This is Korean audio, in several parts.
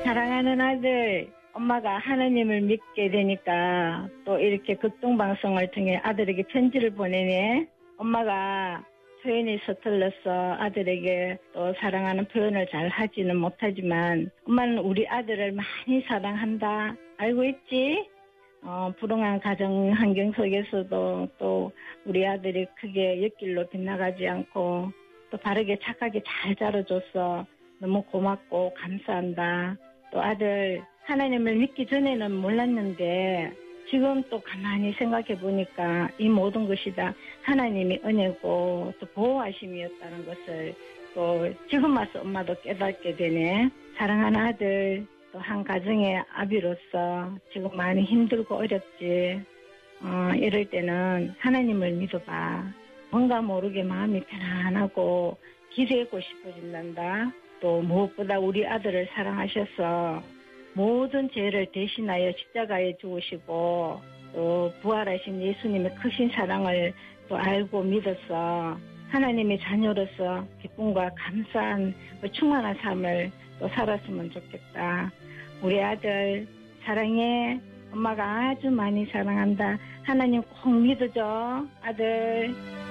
사랑하는 아들, 엄마가 하나님을 믿게 되니까 또 이렇게 극동방송을 통해 아들에게 편지를 보내네. 엄마가 표현이 서툴러서 아들에게 또 사랑하는 표현을 잘 하지는 못하지만 엄마는 우리 아들을 많이 사랑한다. 알고 있지? 불행한 가정 환경 속에서도 또 우리 아들이 크게 옆길로 빗나가지 않고 또 바르게 착하게 잘 자라줘서 너무 고맙고 감사한다. 또 아들 하나님을 믿기 전에는 몰랐는데 지금 또 가만히 생각해 보니까 이 모든 것이 다 하나님이 은혜고 또 보호하심이었다는 것을 또 지금 와서 엄마도 깨닫게 되네. 사랑하는 아들, 또 한 가정의 아비로서 지금 많이 힘들고 어렵지. 이럴 때는 하나님을 믿어봐. 뭔가 모르게 마음이 편안하고 기대고 싶어진단다. 또 무엇보다 우리 아들을 사랑하셔서 모든 죄를 대신하여 십자가에 죽으시고 또 부활하신 예수님의 크신 사랑을 또 알고 믿어서 하나님의 자녀로서 기쁨과 감사한 충만한 삶을 또 살았으면 좋겠다. 우리 아들 사랑해. 엄마가 아주 많이 사랑한다. 하나님 꼭 믿어줘. 아들.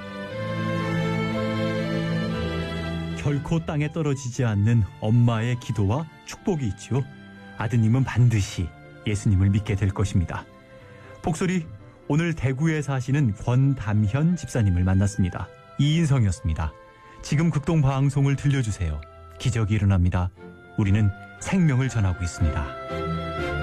결코 땅에 떨어지지 않는 엄마의 기도와 축복이 있죠. 아드님은 반드시 예수님을 믿게 될 것입니다. 복소리, 오늘 대구에 사시는 권담현 집사님을 만났습니다. 이인성이었습니다. 지금 극동방송을 들려주세요. 기적이 일어납니다. 우리는 생명을 전하고 있습니다.